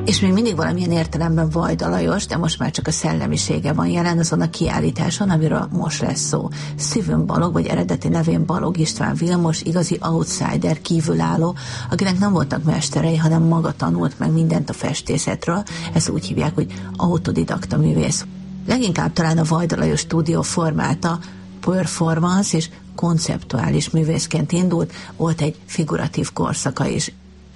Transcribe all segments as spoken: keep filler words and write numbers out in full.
És még mindig valamilyen értelemben Vajda Lajos, de most már csak a szellemisége van jelen azon a kiállításon, amiről most lesz szó. Steven Balogh, vagy eredeti nevén Balogh István Vilmos, igazi outsider, kívülálló, akinek nem voltak mesterei, hanem maga tanult meg mindent a festészetről. Ezt úgy hívják, hogy autodidakta művész. Leginkább talán a Vajda Lajos stúdió formálta, performance és konceptuális művészként indult, volt egy figuratív korszaka is.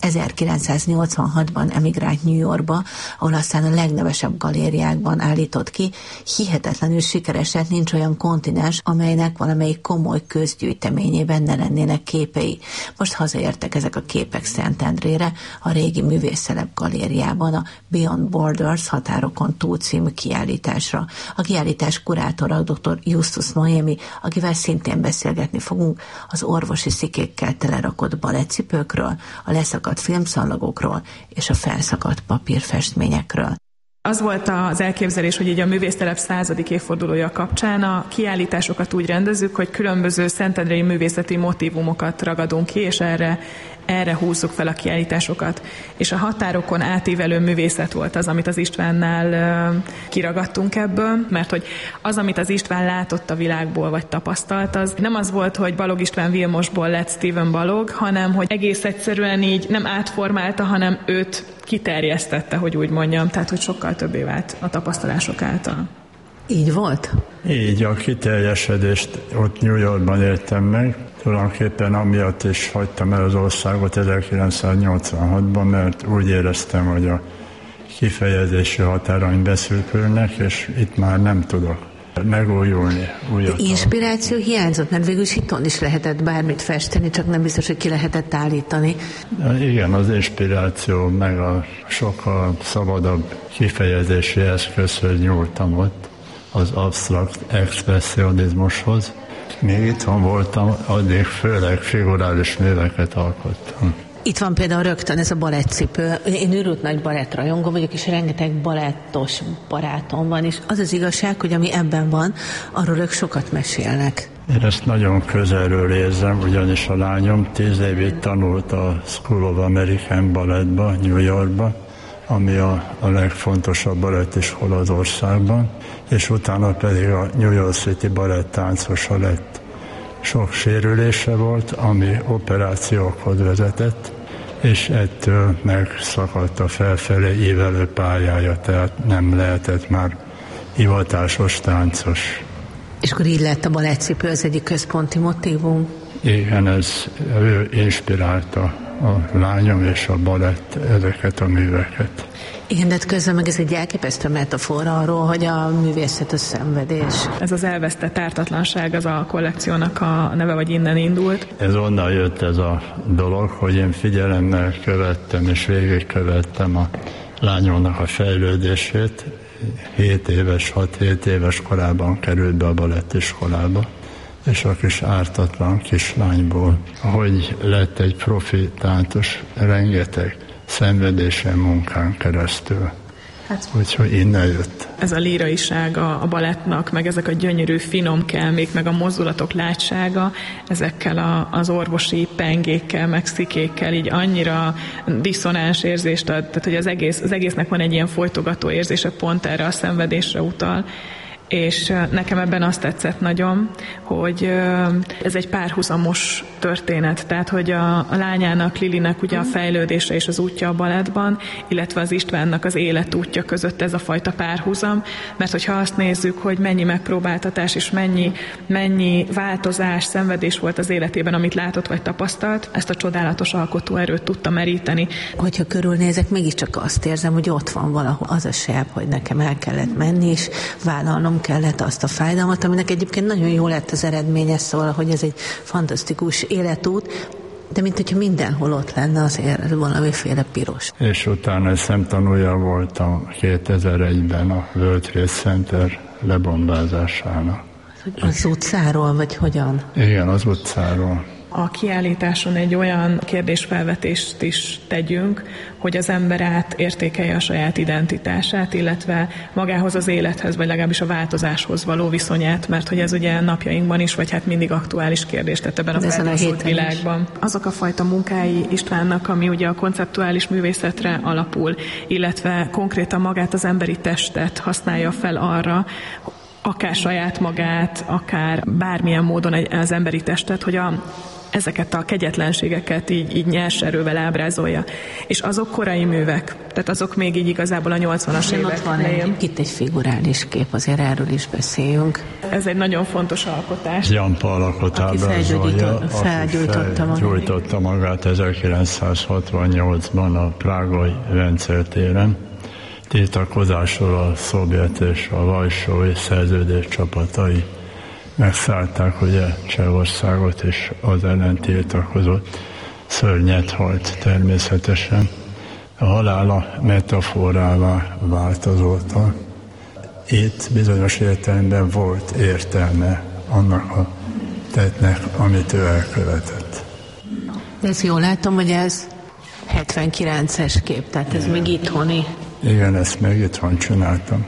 ezerkilencszáznyolcvanhatban emigrált New Yorkba, ahol aztán a legnevesebb galériákban állított ki. Hihetetlenül sikeres, nincs olyan kontinens, amelynek valamelyik komoly közgyűjteményében ne lennének képei. Most hazaértek ezek a képek Szentendrére, a régi művészcelep galériában, a Beyond Borders, határokon túl című kiállításra. A kiállítás kurátora dr. Justus Noémi, akivel szintén beszélgetni fogunk az orvosi szikékkel telerakott balettcipőkről, a leszakadt filmszallagokról és a felszakadt papírfestményekről. Az volt az elképzelés, hogy így a művésztelep századik évfordulója kapcsán a kiállításokat úgy rendezzük, hogy különböző szentendrei művészeti motívumokat ragadunk ki, és erre, erre húzzuk fel a kiállításokat. És a határokon átívelő művészet volt az, amit az Istvánnál uh, kiragadtunk ebből, mert hogy az, amit az István látott a világból, vagy tapasztalt, az nem az volt, hogy Balogh István Vilmosból lett Steven Balogh, hanem hogy egész egyszerűen így nem átformálta, hanem őt kiterjesztette, hogy úgy mondjam, tehát hogy sokkal többé vált a tapasztalások által. Így volt? Így, a kiteljesedést ott New Yorkban értem meg. Tulajdonképpen amiatt is hagytam el az országot ezerkilencszáznyolcvanhatban, mert úgy éreztem, hogy a kifejezési határaim beszűkülnek, és itt már nem tudok megújulni. Újat. Inspiráció hiányzott, mert végül is itthon is lehetett bármit festeni, csak nem biztos, hogy ki lehetett állítani. Igen, az inspiráció, meg a sokkal szabadabb kifejezési eszközhöz nyúltam ott, az absztrakt expresszionizmushoz. Még itthon voltam, addig főleg figurális műveket alkottam. Itt van például rögtön ez a balettcipő. Én őrült nagy balettrajongó vagyok, és rengeteg balettos barátom van, és az az igazság, hogy ami ebben van, arról ők sokat mesélnek. Én ezt nagyon közelről érzem, ugyanis a lányom tíz évig tanult a School of American Balletba, New Yorkba, ami a, a legfontosabb balettiskola az országban, és utána pedig a New York City balettáncosa lett. Sok sérülése volt, ami operációkhoz vezetett, és ettől megszakadt a felfelé ívelő pályája, tehát nem lehetett már hivatásos táncos. És akkor így lett a balettcipő az egyik központi motívum? Igen, ez ő inspirálta a lányom és a balett ezeket a műveket. Igen, de közben meg ez egy elképesztő metafora arról, hogy a művészet a szenvedés. Ez az elvesztett ártatlanság, az a kollekciónak a neve, vagy innen indult. Ez onnan jött ez a dolog, hogy én figyelemmel követtem és végigkövettem a lányomnak a fejlődését. hét éves, hat-hét éves korában került be a balettiskolába, és a kis ártatlan kislányból, hogy lett egy profi táncos, rengeteg szenvedésen, munkán keresztül. Hát, úgyhogy innen jött. Ez a líraiság a, a balettnak, meg ezek a gyönyörű finom kelmék, meg a mozdulatok látsága, ezekkel a, az orvosi pengékkel, meg szikékkel így annyira diszonáns érzést ad, tehát hogy az, egész, az egésznek van egy ilyen folytogató érzése, pont erre a szenvedésre utal. És nekem ebben azt tetszett nagyon, hogy ez egy párhuzamos történet, tehát hogy a, a lányának, Lilinek ugye a fejlődése és az útja a balettban, illetve az Istvánnak az életútja között ez a fajta párhuzam, mert hogyha azt nézzük, hogy mennyi megpróbáltatás és mennyi, mennyi változás, szenvedés volt az életében, amit látott vagy tapasztalt, ezt a csodálatos alkotóerőt tudta meríteni. Hogyha körülnézek, mégiscsak azt érzem, hogy ott van valahol az a seb, hogy nekem el kellett menni, és vállalnom kellett azt a fájdalmat, aminek egyébként nagyon jó lett az eredménye, szóval, hogy ez egy fantasztikus életút, de mint hogyha mindenhol ott lenne azért valamiféle piros. És utána szemtanúja voltam kétezer-egyben a World Trade Center lebombázásának. Az utcáról, vagy hogyan? Igen, az utcáról. a kiállításon egy olyan kérdésfelvetést is tegyünk, hogy az ember átértékelje a saját identitását, illetve magához az élethez, vagy legalábbis a változáshoz való viszonyát, mert hogy ez ugye napjainkban is, vagy hát mindig aktuális kérdés, tehát ebben a felhasználódott világban. Azok a fajta munkái Istvánnak, ami ugye a konceptuális művészetre alapul, illetve konkrétan magát az emberi testet használja fel arra, akár saját magát, akár bármilyen módon az emberi testet, hogy a, ezeket a kegyetlenségeket így, így nyers erővel ábrázolja. És azok korai művek, tehát azok még így igazából a nyolcvanas évek. Ott van egy, itt egy figurális kép, azért erről is beszéljünk. Ez egy nagyon fontos alkotás. Jampa alakot ábrázolja, aki felgyújtotta magát ezerkilencszázhatvannyolcban a prágai Vencéltéren. Tiltakozásról a szovjet és a Varsói Szerződés csapatai megszállták ugye Csehországot, és az ellen tiltakozott. Szörnyet halt természetesen. A halála metaforává vált azóta. Itt bizonyos értelemben volt értelme annak a tettnek, amit ő elkövetett. De ezt jól látom, hogy ez hetvenkilences kép, tehát ez még itthoni. Igen, ezt meg itthon csináltam.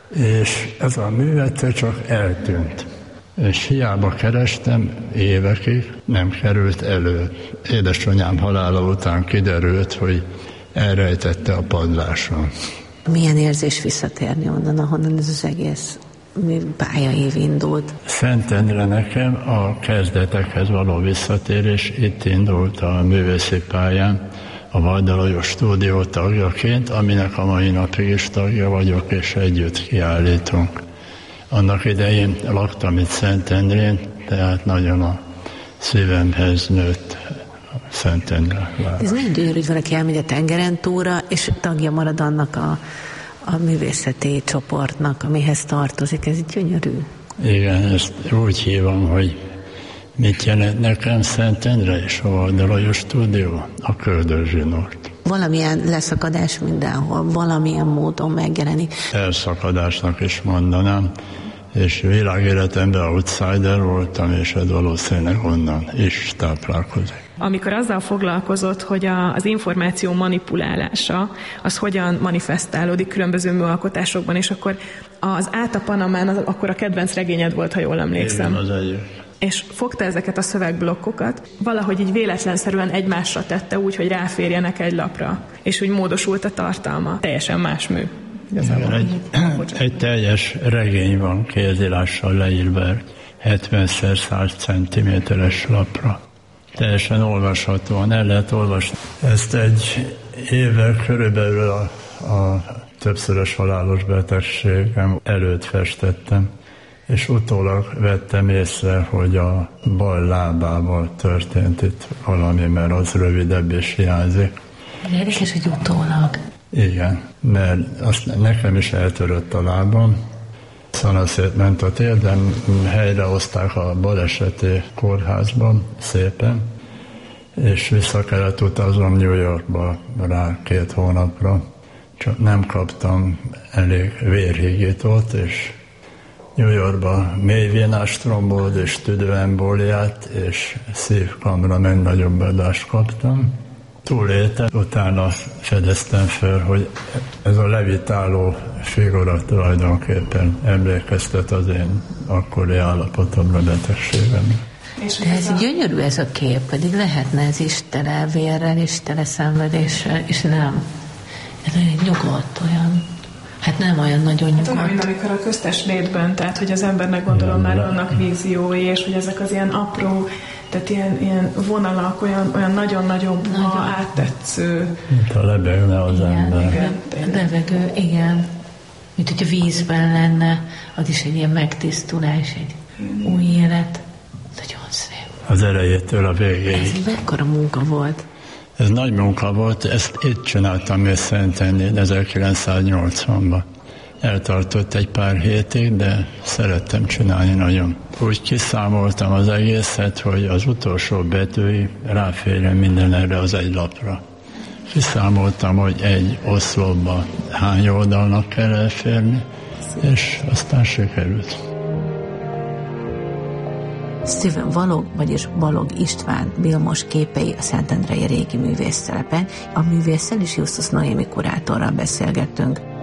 És ez a művete csak eltűnt. És hiába kerestem évekig, nem került elő. Édesanyám halála után kiderült, hogy elrejtette a padláson. Milyen érzés visszatérni onnan, ahonnan ez az egész pályaév indult? Szentendre nekem a kezdetekhez való visszatérés itt indult a művészi pályán, a Vajda Lajos Stúdió tagjaként, aminek a mai napig is tagja vagyok, és együtt kiállítunk. Annak idején laktam itt Szentendrén, tehát nagyon a szívemhez nőtt Szentendre. Ez nem gyönyörű, hogy valaki elmegy a tengeren túlra, és tagja marad annak a, a művészeti csoportnak, amihez tartozik. Ez gyönyörű. Igen, ezt úgy hívom, hogy mit jelent nekem Szentendre és a Vajda Lajos Stúdió? A köldörzsinort. Valamilyen leszakadás mindenhol, valamilyen módon megjelenik. Elszakadásnak is mondanám, és világéletemben outsider voltam, és ez valószínűleg onnan is táplálkozik. Amikor azzal foglalkozott, hogy a, az információ manipulálása, az hogyan manifestálódik különböző műalkotásokban, és akkor az Át a Panamán az, akkor a kedvenc regényed volt, ha jól emlékszem. Igen, az egyik. És fogta ezeket a szövegblokkokat, valahogy így véletlenszerűen egymásra tette úgy, hogy ráférjenek egy lapra, és úgy módosult a tartalma. Teljesen más mű. Igen, egy, egy teljes regény van kézírással leírva hetven száz centiméteres lapra. Teljesen olvashatóan el lehet olvasni. Ezt egy éve körülbelül a, a többszörös halálos betegségem előtt festettem, és utólag vettem észre, hogy a bal lábával történt itt valami, mert az rövidebb és hiányzik. Érdekes, hogy utólag. Igen, mert azt nekem is eltörött a lábam, szanaszét ment a térdem, helyrehozták a baleseti kórházban szépen, és vissza kellett utaznom New Yorkba rá két hónapra. Csak nem kaptam elég vérhígítót, és New Yorkba mélyvénás trombózist, tüdőembóliát és szívkamra megnagyobbádást kaptam. Túléltem, utána fedeztem fel, hogy ez a levitáló figura tulajdonképpen emlékeztet az én akkori állapotomra, betegségemre. De ez gyönyörű ez a kép, pedig lehetne ez is tele vérrel és tele szenvedéssel, és nem. Ez olyan nyugodt, olyan, hát nem olyan nagyon nyugodt. Hát olyan, mint amikor a köztes létben, tehát hogy az embernek gondolom már vannak víziói, és hogy ezek az ilyen apró, tehát ilyen, ilyen vonalak, olyan, olyan nagyon-nagyon nagyon áttetsző. Mint a lebegne az igen, ember. Igen, a levegő, igen. Mint hogyha vízben lenne, az is egy ilyen megtisztulás, egy hmm. új élet. Nagyon szép. Az elejétől a végéig. Ez mekkora munka volt? Ez nagy munka volt, ezt itt csináltam még Szentendrén ezerkilencszáznyolcvanban. Eltartott egy pár hétig, de szerettem csinálni nagyon. Úgy kiszámoltam az egészet, hogy az utolsó betűi ráférjen minden erre az egy lapra. Kiszámoltam, hogy egy oszlopba hány oldalnak kell elférni, és aztán sikerült. Steven Balog, vagyis Balog István Vilmos képei a Szentendrei régi művésztelepen. A művésszel is Justus Noémi kurátorral beszélgettünk.